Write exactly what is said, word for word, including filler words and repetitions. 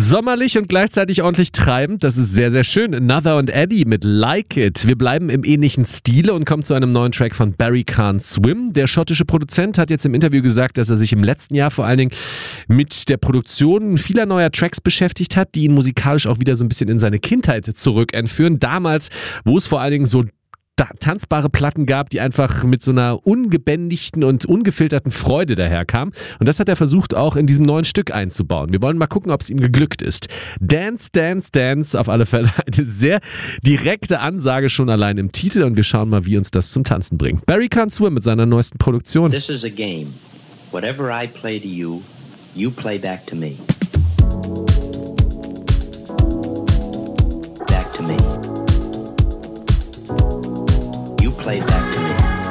Sommerlich und gleichzeitig ordentlich treibend, das ist sehr, sehr schön. Another und Eddie mit Like It. Wir bleiben im ähnlichen Stile und kommen zu einem neuen Track von Barry Can't Swim. Der schottische Produzent hat jetzt im Interview gesagt, dass er sich im letzten Jahr vor allen Dingen mit der Produktion vieler neuer Tracks beschäftigt hat, die ihn musikalisch auch wieder so ein bisschen in seine Kindheit zurückentführen. Damals, wo es vor allen Dingen so tanzbare Platten gab, die einfach mit so einer ungebändigten und ungefilterten Freude daherkamen. Und das hat er versucht auch in diesem neuen Stück einzubauen. Wir wollen mal gucken, ob es ihm geglückt ist. Dance, Dance, Dance, auf alle Fälle eine sehr direkte Ansage schon allein im Titel und wir schauen mal, wie uns das zum Tanzen bringt. Barry Can't Swim mit seiner neuesten Produktion. This is a game. Whatever I play to you, you play back to me. Back to me. You play back